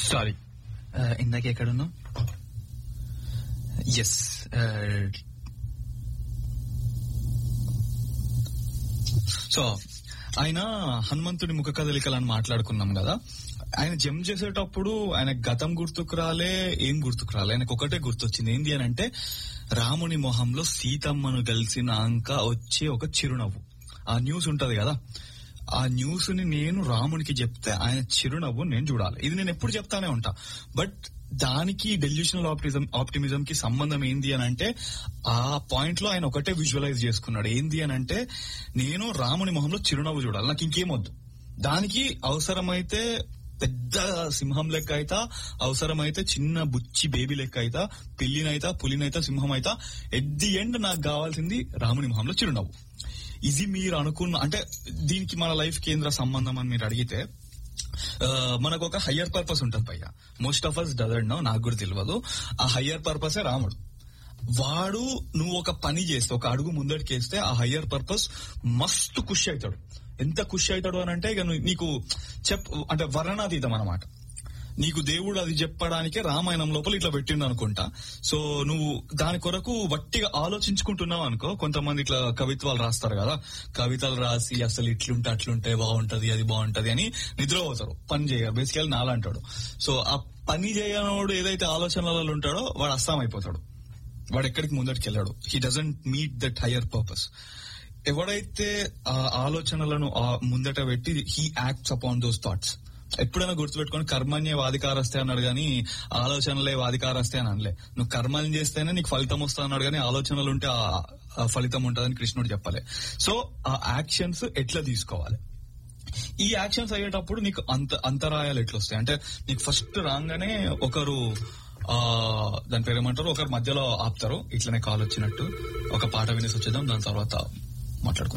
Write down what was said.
Sorry, ఇందాక ఎక్కడున్నావు? Yes, so ఆయన హనుమంతుడి ముఖ కదలికలని మాట్లాడుకున్నాం కదా. ఆయన జంప్ చేసేటప్పుడు ఆయన గతం గుర్తుకు రాలే, ఏం గుర్తుకు రాలే, ఆయనకు ఒకటే గుర్తొచ్చింది. ఏంది అని అంటే రాముని మొహంలో సీతమ్మను కలిసినాక వచ్చే ఒక చిరునవ్వు. ఆ న్యూస్ ఉంటది కదా, ఆ న్యూస్ ని నేను రామునికి చెప్తే ఆయన చిరునవ్వు నేను చూడాలి. ఇది నేను ఎప్పుడు చెప్తానే ఉంటా. బట్ దానికి డెల్యూషనల్ ఆప్టిమిజం కి సంబంధం ఏంది అని అంటే ఆ పాయింట్ లో ఆయన ఒకటే విజువలైజ్ చేసుకున్నాడు. ఏంది అని అంటే నేను రాముని మొహంలో చిరునవ్వు చూడాలి, నాకు ఇంకేమొద్దు. దానికి అవసరమైతే పెద్ద సింహం లెక్క అయితా, అవసరమైతే చిన్న బుచ్చి బేబీ లెక్క అయితా, పిల్లినైతా, పులినైతా, సింహం అయితా. ఎట్ ది ఎండ్ నాకు కావాల్సింది రాముని మొహంలో చిరునవ్వు. ఇది మీరు అనుకున్న అంటే దీనికి మన లైఫ్ కేంద్ర సంబంధం అని మీరు అడిగితే మనకు ఒక హయ్యర్ పర్పస్ ఉంటుంది భయ్య. Most of us doesn't know, నాకు కూడా తెలియదు. ఆ హయ్యర్ పర్పసే రాముడు. వాడు నువ్వు ఒక పని చేస్తే, ఒక అడుగు ముందటికేస్తే ఆ హయ్యర్ పర్పస్ మస్తు ఖుషి అవుతాడు. ఎంత ఖుషి అవుతాడు అని అంటే ఇక నీకు అంటే వర్ణనాతీతం అన్నమాట. నీకు దేవుడు అది చెప్పడానికే రామాయణం లోపల ఇట్లా పెట్టిండు అనుకుంటా. సో నువ్వు దాని కొరకు వట్టిగా ఆలోచించుకుంటున్నావు అనుకో. కొంతమంది ఇట్లా కవిత్వాలు రాస్తారు కదా, కవితలు రాసి అసలు ఇట్లుంటే అట్లుంటే బాగుంటది, అది బాగుంటది అని నిద్రపోతారు, పని చేయరు. బేసికల్ నాలా అంటాడు. సో ఆ పని చేయనోడు ఏదైతే ఆలోచనలలో ఉంటాడో వాడు అస్సాం అయిపోతాడు, వాడు ఎక్కడికి ముందటికి వెళ్ళాడు. He doesn't meet that higher purpose. ఎవడైతే ఆ ఆలోచనలను ముందట పెట్టి he acts upon those thoughts. ఎప్పుడైనా గుర్తుపెట్టుకొని కర్మణ్యే వాధికారస్తే అన్నాడు గానీ ఆలోచనలే వాధికారస్తే అని అనలే. నువ్వు కర్మలు చేస్తేనే నీకు ఫలితం వస్తా అన్నాడు గానీ ఆలోచనలు ఉంటే ఆ ఫలితం ఉంటుందని కృష్ణుడు చెప్పలే. సో ఆ యాక్షన్స్ ఎట్లా తీసుకోవాలి, ఈ యాక్షన్స్ అయ్యేటప్పుడు నీకు అంతరాయాలు ఎట్లా వస్తాయి అంటే నీకు ఫస్ట్ రాగానే ఒకరు దాని పేరు ఏమంటారు, ఒకరు మధ్యలో ఆపుతారు. ఇట్లనే కాల్ వచ్చినట్టు ఒక పాట వినేసి వచ్చేద్దాం, దాని తర్వాత మాట్లాడుకుందాం.